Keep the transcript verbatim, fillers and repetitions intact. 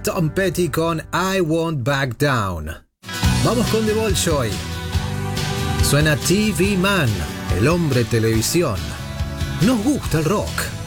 Tom Petty con I Won't Back Down. Vamos con The Bolshoi. Suena T V Man, el hombre televisión. Nos gusta el rock.